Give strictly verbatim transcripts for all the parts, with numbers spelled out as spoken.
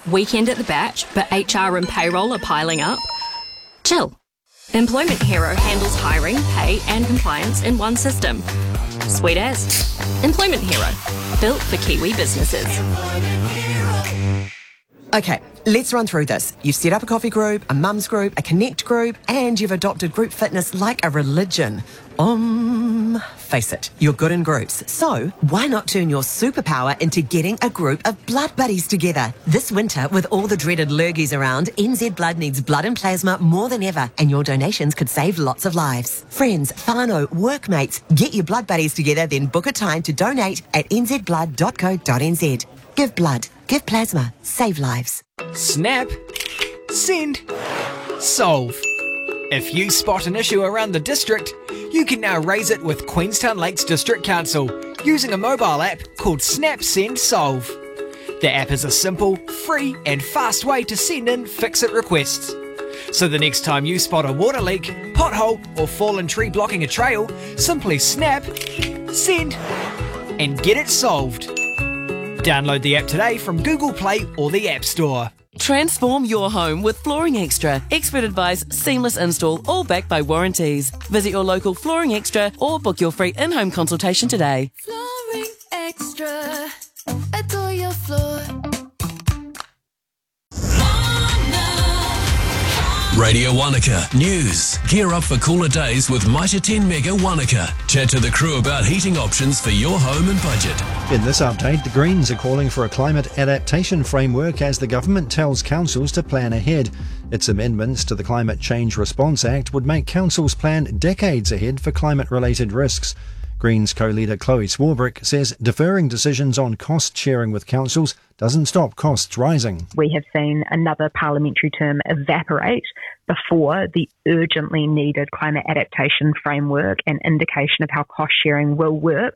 Weekend at the batch, but H R and payroll are piling up? Chill. Employment Hero handles hiring, pay and compliance in one system. Sweet as. Employment Hero. Built for Kiwi businesses. Okay, let's run through this. You've set up a coffee group, a mums group, a connect group, and you've adopted group fitness like a religion. Um, face it, you're good in groups. So, why not turn your superpower into getting a group of blood buddies together? This winter, with all the dreaded lurgies around, N Z Blood needs blood and plasma more than ever, and your donations could save lots of lives. Friends, whānau, workmates, get your blood buddies together, then book a time to donate at n z blood dot co dot n z. Give blood, give plasma, save lives. Snap, send, solve. If you spot an issue around the district, you can now raise it with Queenstown Lakes District Council using a mobile app called Snap Send Solve. The app is a simple, free and fast way to send in fix-it requests. So the next time you spot a water leak, pothole or fallen tree blocking a trail, simply snap, send and get it solved. Download the app today from Google Play or the App Store. Transform your home with Flooring Extra. Expert advice, seamless install, all backed by warranties. Visit your local Flooring Extra or book your free in-home consultation today. Flooring Extra. Adore your floor. Radio Wanaka News. Gear up for cooler days with Mitre ten Mega Wanaka. Chat to the crew about heating options for your home and budget. In this update, the Greens are calling for a climate adaptation framework as the government tells councils to plan ahead. Its amendments to the Climate Change Response Act would make councils plan decades ahead for climate-related risks. Greens co-leader Chloe Swarbrick says deferring decisions on cost sharing with councils doesn't stop costs rising. We have seen another parliamentary term evaporate before the urgently needed climate adaptation framework and indication of how cost sharing will work.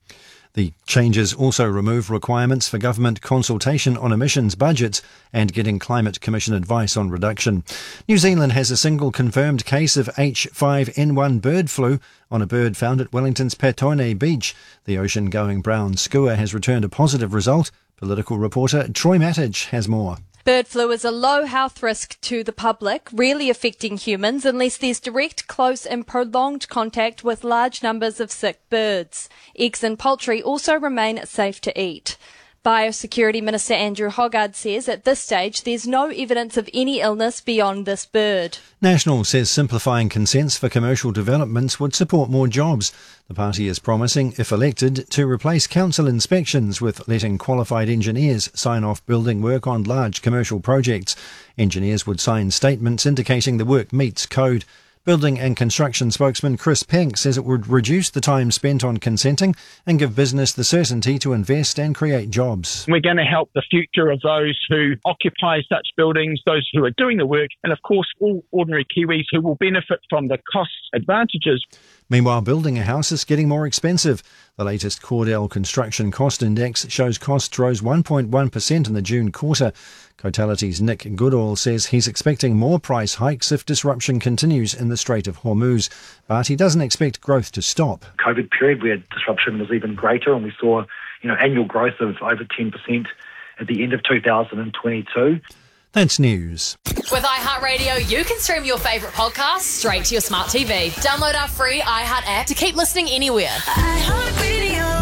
The changes also remove requirements for government consultation on emissions budgets and getting Climate Commission advice on reduction. New Zealand has a single confirmed case of H five N one bird flu on a bird found at Wellington's Petone Beach. The ocean-going brown skua has returned a positive result. Political reporter Troy Mattich has more. Bird flu is a low health risk to the public, rarely affecting humans unless there's direct, close and prolonged contact with large numbers of sick birds. Eggs and poultry also remain safe to eat. Biosecurity Minister Andrew Hoggard says at this stage there's no evidence of any illness beyond this bird. National says simplifying consents for commercial developments would support more jobs. The party is promising, if elected, to replace council inspections with letting qualified engineers sign off building work on large commercial projects. Engineers would sign statements indicating the work meets code. Building and construction spokesman Chris Penk says it would reduce the time spent on consenting and give business the certainty to invest and create jobs. We're going to help the future of those who occupy such buildings, those who are doing the work, and of course all ordinary Kiwis who will benefit from the cost advantages. Meanwhile, building a house is getting more expensive. The latest Cordell Construction Cost Index shows costs rose one point one percent in the June quarter. Cotality's Nick Goodall says he's expecting more price hikes if disruption continues in the Strait of Hormuz, but he doesn't expect growth to stop. COVID period where disruption was even greater, and we saw, you know, annual growth of over ten percent at the end of two thousand twenty-two. That's news. With iHeartRadio, you can stream your favourite podcasts straight to your smart T V. Download our free iHeart app to keep listening anywhere. iHeartRadio.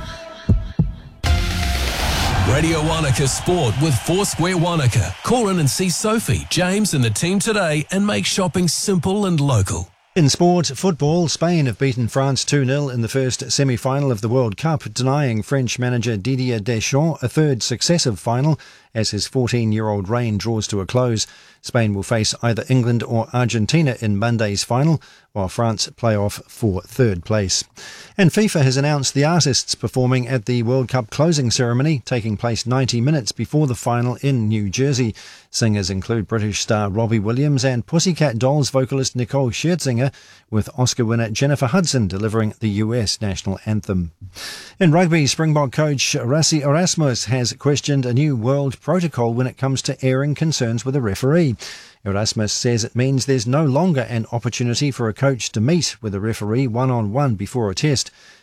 Radio Wanaka Sport with Foursquare Wanaka. Call in and see Sophie, James and the team today and make shopping simple and local. In sport, football, Spain have beaten France two nil in the first semi-final of the World Cup, denying French manager Didier Deschamps a third successive final as his fourteen-year-old reign draws to a close. Spain will face either England or Argentina in Monday's final, while France play off for third place. And FIFA has announced the artists performing at the World Cup closing ceremony, taking place ninety minutes before the final in New Jersey. Singers include British star Robbie Williams and Pussycat Dolls vocalist Nicole Scherzinger, with Oscar winner Jennifer Hudson delivering the U S national anthem. In rugby, Springbok coach Rassie Erasmus has questioned a new world protocol when it comes to airing concerns with a referee. Erasmus says it means there's no longer an opportunity for a coach to meet with a referee one-on-one before a test.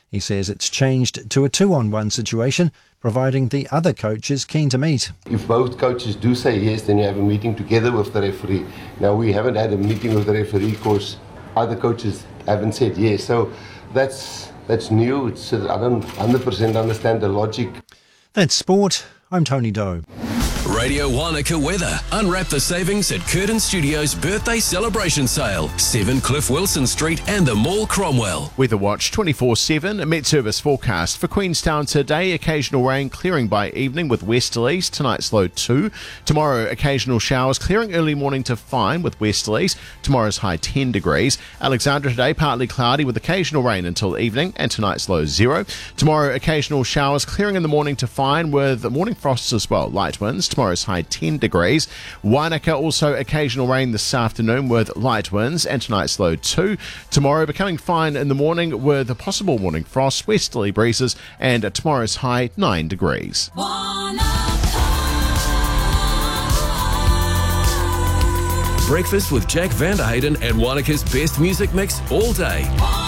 He says it's changed to a two-on-one situation, providing the other coach is keen to meet. If both coaches do say yes, then you have a meeting together with the referee. Now, we haven't had a meeting with the referee because other coaches haven't said yes. So that's that's new. It's, I don't one hundred percent understand the logic. That's sport. I'm Tony Doe. Radio Wanaka weather. Unwrap the savings at Curtin Studios birthday celebration sale. seven Cliff Wilson Street and the Mall Cromwell. Weather Watch twenty-four seven. Met Service forecast for Queenstown today. Occasional rain clearing by evening with westerlies. Tonight's low two. Tomorrow occasional showers clearing early morning to fine with westerlies. Tomorrow's high ten degrees. Alexandra today partly cloudy with occasional rain until evening and tonight's low zero. Tomorrow occasional showers clearing in the morning to fine with morning frosts as well. Light winds. Tomorrow's high ten degrees. Wanaka also occasional rain this afternoon with light winds and tonight's low two. Tomorrow becoming fine in the morning with a possible morning frost, westerly breezes, and tomorrow's high nine degrees. Breakfast with Jack Vanderhayden and Wanaka's best music mix all day.